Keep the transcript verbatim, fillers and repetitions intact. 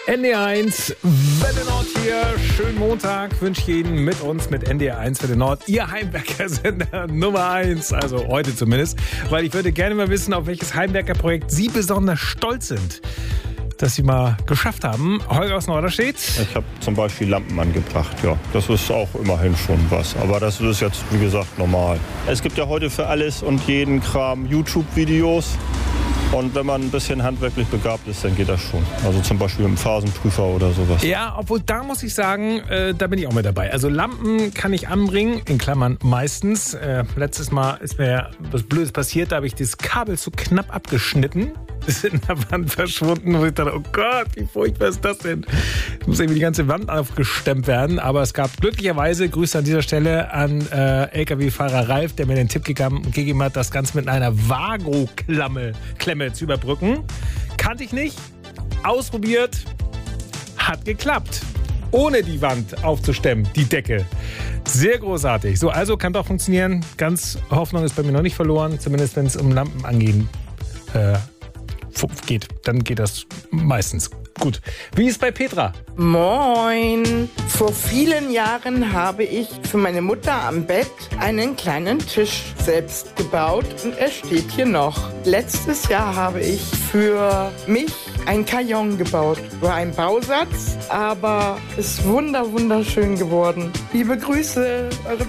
N D R eins, Welle Nord hier. Schönen Montag wünsche ich Ihnen mit uns, mit N D R eins Welle Nord. Ihr Heimwerker-Sender Nummer eins, also heute zumindest. Weil ich würde gerne mal wissen, auf welches Heimwerkerprojekt Sie besonders stolz sind, dass Sie mal geschafft haben. Holger aus Norderstedt. Ich habe zum Beispiel Lampen angebracht, ja. Das ist auch immerhin schon was. Aber das ist jetzt, wie gesagt, normal. Es gibt ja heute für alles und jeden Kram YouTube-Videos. Und wenn man ein bisschen handwerklich begabt ist, dann geht das schon. Also zum Beispiel mit einem Phasenprüfer oder sowas. Ja, obwohl da muss ich sagen, äh, da bin ich auch mit dabei. Also Lampen kann ich anbringen, in Klammern meistens. Äh, letztes Mal ist mir was Blödes passiert, da habe ich das Kabel zu knapp abgeschnitten. Ist in der Wand verschwunden, wo ich dachte, oh Gott, wie furchtbar ist das denn? Es muss irgendwie die ganze Wand aufgestemmt werden. Aber es gab glücklicherweise, Grüße an dieser Stelle an äh, L K W-Fahrer Ralf, der mir den Tipp gegeben, gegeben hat, das Ganze mit einer Vago-Klemme Klemme zu überbrücken. Kannte ich nicht, ausprobiert, hat geklappt. Ohne die Wand aufzustemmen, die Decke. Sehr großartig. So, also kann doch funktionieren. Ganz Hoffnung ist bei mir noch nicht verloren, zumindest wenn es um Lampen angehen äh, geht, dann geht das meistens gut. Wie ist bei Petra? Moin! Vor vielen Jahren habe ich für meine Mutter am Bett einen kleinen Tisch selbst gebaut und er steht hier noch. Letztes Jahr habe ich für mich ein Kajon gebaut. War ein Bausatz, aber ist wunder wunderschön geworden. Liebe Grüße, eure